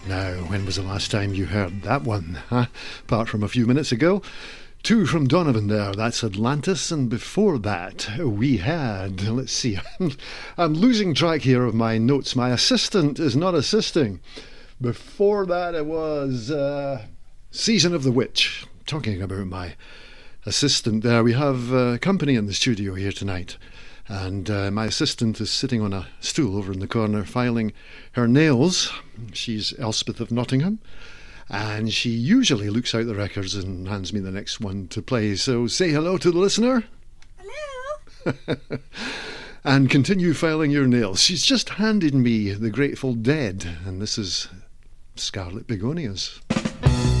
Now, when was the last time you heard that one? Huh? Apart from a few minutes ago. Two from Donovan there, that's Atlantis, and before that we had, let's see, I'm losing track here of my notes. My assistant is not assisting. Before that it was Season of the Witch. Talking about my assistant there, we have company in the studio here tonight. And my assistant is sitting on a stool over in the corner filing her nails. She's Elspeth of Nottingham. And she usually looks out the records and hands me the next one to play. So say hello to the listener. Hello. And continue filing your nails. She's just handed me The Grateful Dead. And this is Scarlet Begonias.